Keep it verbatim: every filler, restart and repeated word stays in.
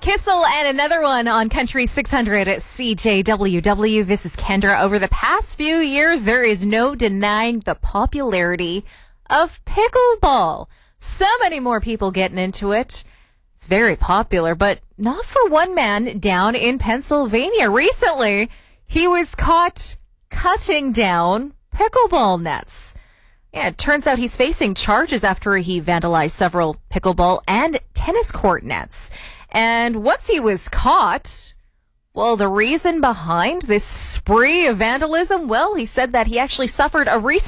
Kissel and another one on Country six hundred C J W W. This is Kendra. Over the past few years, there is no denying the popularity of pickleball. So many more people getting into it. It's very popular, but not for one man down in Pennsylvania. Recently, he was caught cutting down pickleball nets. Yeah, it turns out he's facing charges after he vandalized several pickleball and tennis court nets. And once he was caught, well, the reason behind this spree of vandalism, well, he said that he actually suffered a recent